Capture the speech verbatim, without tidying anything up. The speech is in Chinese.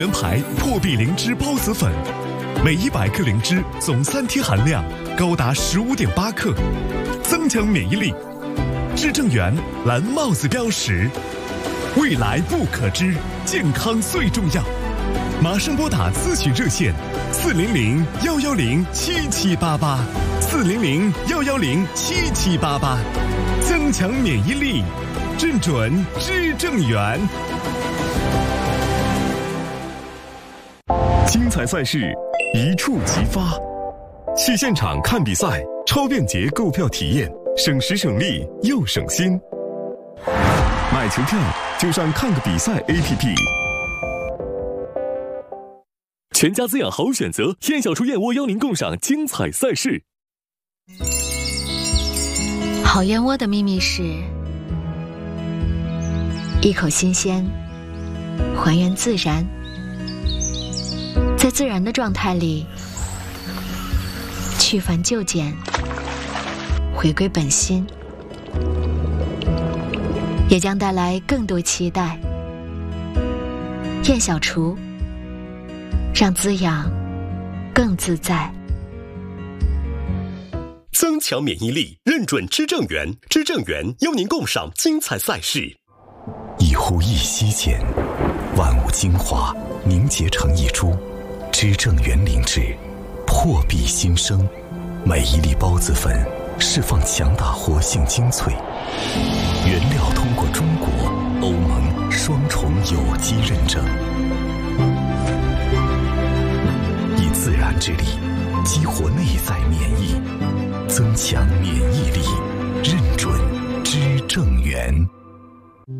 原牌破壁灵芝孢子粉，每一百克灵芝总三贴含量高达十五点八克，增强免疫力。至正源蓝帽子标识，未来不可知，健康最重要。马上拨打咨询热线：四零零幺幺零七七八八，四零零幺幺零七七八八，增强免疫力，正准知正源。精彩赛事，一触即发。去现场看比赛，超便捷购票体验，省时省力又省心。买球票就上看个比赛 A P P。全家滋养好选择，燕小厨燕窝邀您共赏精彩赛事。 好燕窝的秘密是一口新鲜，还原自然，在自然的状态里去繁就简，回归本心，也将带来更多期待。燕小厨，让滋养更自在。 增强免疫力，认准知正源，知正源邀您共赏精彩赛事。 一呼一吸间，万物精华凝结成一株，知正源灵芝，破壁新生。每一粒孢子粉释放强大活性精粹，原料通过中国、欧盟双重有机认证，以自然之力激活内在免疫，增强免疫力，认准知正源。